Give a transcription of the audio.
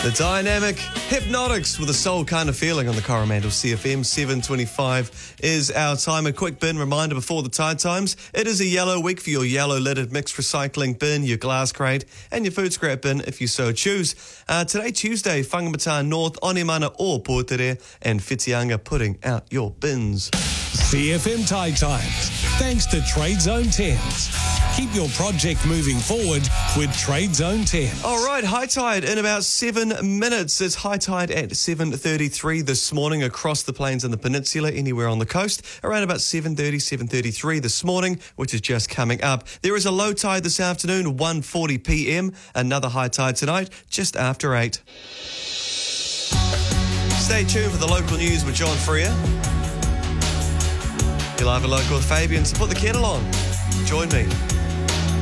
The dynamic Hypnotics with a soul kind of feeling on the Coromandel CFM. 7:25 is our time. A quick bin reminder before the tide times. It is a yellow week for your yellow lidded mixed recycling bin, your glass crate and your food scrap bin if you so choose. Today, Tuesday, Whangamata North, Onimana or Portere and Whitianga putting out your bins. CFM Tide Times, thanks to Trade Zone 10s. Keep your project moving forward with Trade Zone 10. All right, high tide in about 7 minutes. It's high tide at 7:33 this morning across the plains and the peninsula, anywhere on the coast. Around about 7:30, 7:33 this morning, which is just coming up. There is a low tide this afternoon, 1:40 p.m. Another high tide tonight, just after 8. Stay tuned for the local news with John Freer. You're live and local with Fabian, so put the kettle on. Join me.